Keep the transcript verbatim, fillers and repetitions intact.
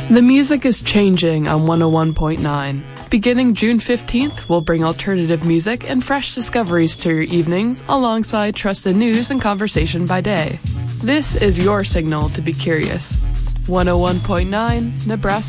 The music is changing on one oh one point nine. Beginning June fifteenth, we'll bring alternative music and fresh discoveries to your evenings alongside trusted news and conversation by day. This is your signal to be curious. one oh one point nine Nebraska.